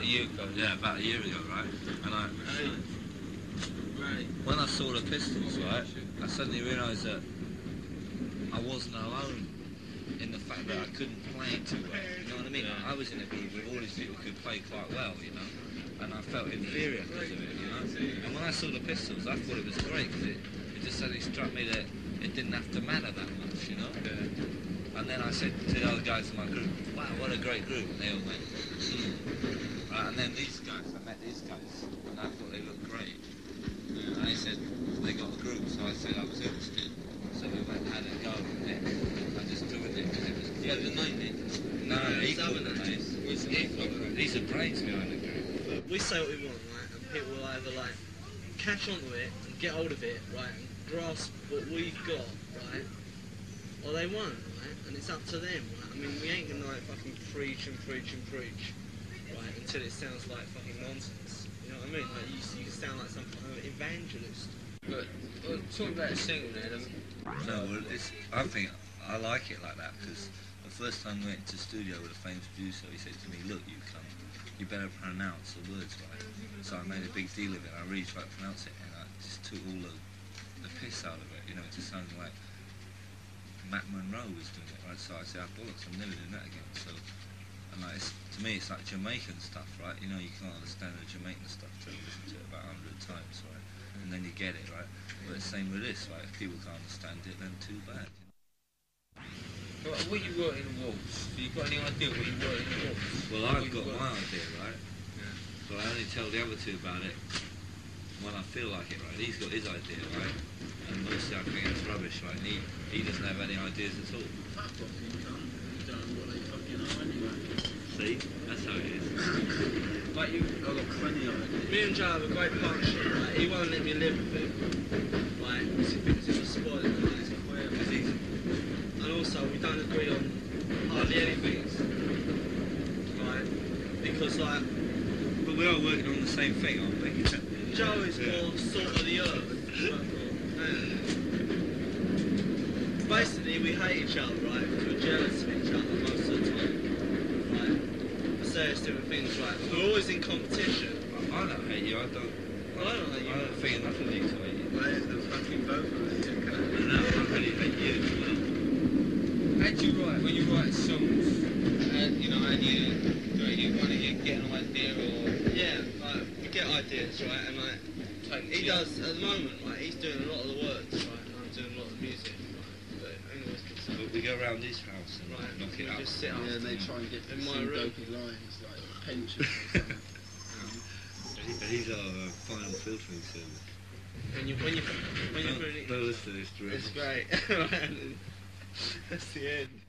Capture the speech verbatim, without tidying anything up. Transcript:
year ago. Yeah, about a year ago, right? And I, Right. Right. when I saw the Pistols, right, I suddenly realised that I wasn't alone in the fact that I couldn't play it too well. You know what I mean? Yeah. I was in a group with all these people who could play quite well, you know, and I felt inferior because of it, you know. And when I saw the Pistols, I thought it was great because it, it just suddenly struck me that it didn't have to matter that much, you know. Yeah. And then I said to the other guys in my group, wow, what a great group. And they all went, hmm. Right, and then these guys, I met these guys, and I thought they looked great. And they said, they got a group, so I said I was interested. So we went and had a go, and then I just joined it because it was Do you have the name, Nick? No, No, he it's called other the name. What's he called the name? He's the brains behind the group. But we say what we want, right? And people will either like catch onto it and get hold of it, right, and grasp what we've got, right, or they won't, right? And it's up to them, right? I mean, we ain't gonna like fucking preach and preach and preach, right, until it sounds like fucking nonsense. You know what I mean? Like you, you sound like some kind of evangelist. But well, talking about a single then. Um, No, well, it's, I think I like it like that because the first time we went to the studio with a famous producer, he said to me, look, you cunt, you better pronounce the words right. So I made a big deal of it. I really tried to pronounce it, and I just took all the, the piss out of it. You know, it just sounded like Matt Monroe was doing it, right? So I said, oh, bollocks, I'm never doing that again. So, and like, it's, to me, it's like Jamaican stuff, right? You know, you can't understand the Jamaican stuff till you listen to it about a hundred times, right? And then you get it, right? But it's the same with this, right? If people can't understand it, then too bad. You know? What, what you wrote in the waltz? Have you got any idea what you wrote in the waltz? Well, What I've you got wrote? my idea, right? Yeah. But I only tell the other two about it when I feel like it, right? He's got his idea, right? And mostly I think it's rubbish, right? And he, he doesn't have any ideas at all. Fuck off, you cunt. You don't know what they fucking are anyway. See? That's how it is. Like you, I've got plenty of ideas. Me and Joe have a great partnership, right? He won't let me live with it, right? Because he thinks it will spoil it, right? Because he's, And also, we don't agree on hardly anything, right? Because, like, but we are working on the same thing, aren't we? Joe is Yeah. more salt of the earth. Yeah. Basically, we hate each other, right? Because we're jealous of each other most of the time, right? For various different things, right? And we're always in competition. I don't hate you, I don't... Well, I don't hate you. I don't think enough of you to hate you. Where's the fucking both of us? No, I really hate you as well. how do you write when you write songs? And you know, and you, you kind of you get an idea or Yeah, like, we get ideas, right? And, like, take he yeah. does, at the moment, right? He's doing a lot of the words, right? And I'm doing a lot of the music, right? But anyways, it's, But we go around his house and right, knock we it up. just sit up. Yeah, and they try and get In some my room. dopey lines like pension or something. He- He's our uh, final filtering service. When you, when you, when you Don't, put it, don't listen to this, Drew. it's great. That's the end.